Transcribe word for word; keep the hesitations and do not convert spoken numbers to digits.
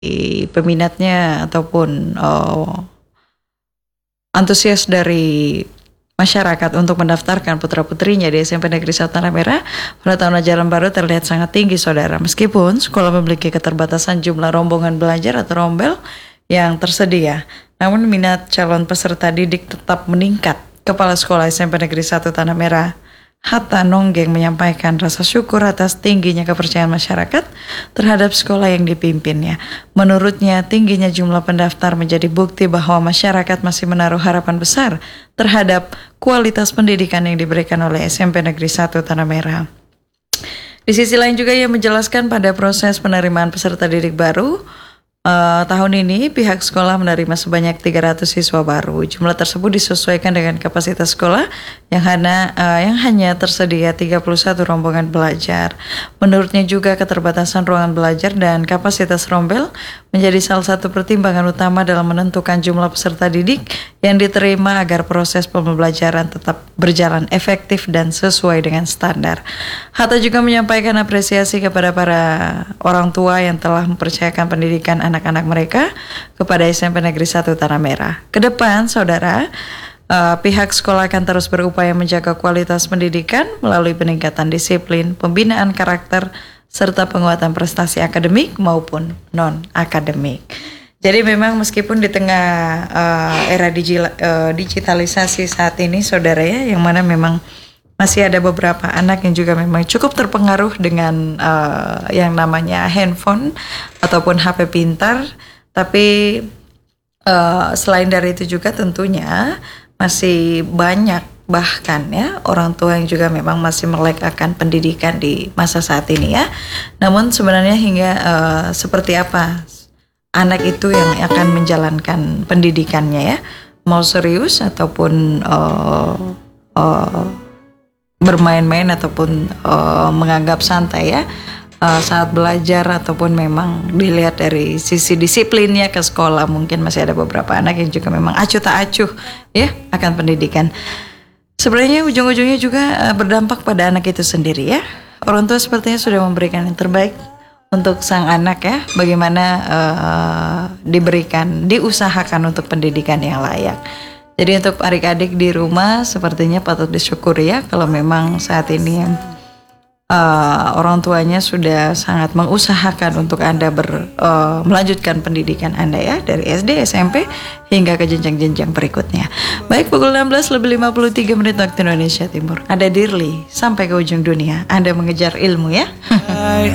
peminatnya ataupun uh, antusias dari masyarakat untuk mendaftarkan putra-putrinya di S M P Negeri satu Tanah Merah pada tahun ajaran baru terlihat sangat tinggi, saudara. Meskipun sekolah memiliki keterbatasan jumlah rombongan belajar atau rombel yang tersedia, namun minat calon peserta didik tetap meningkat. Kepala Sekolah S M P Negeri satu Tanah Merah, Hatta Nonggeng, menyampaikan rasa syukur atas tingginya kepercayaan masyarakat terhadap sekolah yang dipimpinnya. Menurutnya, tingginya jumlah pendaftar menjadi bukti bahwa masyarakat masih menaruh harapan besar terhadap kualitas pendidikan yang diberikan oleh S M P Negeri satu Tanah Merah. Di sisi lain juga ia menjelaskan pada proses penerimaan peserta didik baru, Uh, tahun ini pihak sekolah menerima sebanyak tiga ratus siswa baru. Jumlah tersebut disesuaikan dengan kapasitas sekolah yang hanya, uh, yang hanya tersedia tiga puluh satu rombongan belajar. Menurutnya juga keterbatasan ruangan belajar dan kapasitas rombel menjadi salah satu pertimbangan utama dalam menentukan jumlah peserta didik yang diterima agar proses pembelajaran tetap berjalan efektif dan sesuai dengan standar. Hatta juga menyampaikan apresiasi kepada para orang tua yang telah mempercayakan pendidikan anak-anak mereka kepada S M P Negeri satu Tanah Merah. Kedepan, saudara, uh, pihak sekolah akan terus berupaya menjaga kualitas pendidikan melalui peningkatan disiplin, pembinaan karakter, serta penguatan prestasi akademik maupun non-akademik. Jadi memang meskipun di tengah uh, era digi- uh, digitalisasi saat ini, saudara ya, yang mana memang masih ada beberapa anak yang juga memang cukup terpengaruh dengan uh, yang namanya handphone ataupun H P pintar. Tapi uh, selain dari itu juga tentunya masih banyak bahkan ya orang tua yang juga memang masih melek akan pendidikan di masa saat ini ya. Namun sebenarnya hingga uh, seperti apa anak itu yang akan menjalankan pendidikannya ya, mau serius ataupun uh, uh, bermain-main ataupun uh, menganggap santai ya uh, saat belajar, ataupun memang dilihat dari sisi disiplinnya ke sekolah. Mungkin masih ada beberapa anak yang juga memang acuh tak acuh ya akan pendidikan. Sebenarnya ujung-ujungnya juga uh, berdampak pada anak itu sendiri ya. Orang tua sepertinya sudah memberikan yang terbaik untuk sang anak ya, bagaimana uh, diberikan, diusahakan untuk pendidikan yang layak. Jadi untuk adik-adik di rumah sepertinya patut disyukuri ya kalau memang saat ini uh, orang tuanya sudah sangat mengusahakan untuk Anda ber, uh, melanjutkan pendidikan Anda ya, dari S D, S M P hingga ke jenjang-jenjang berikutnya. Baik, pukul enam belas lebih lima puluh tiga menit waktu Indonesia Timur. Ada Dirli, sampai ke ujung dunia Anda mengejar ilmu ya.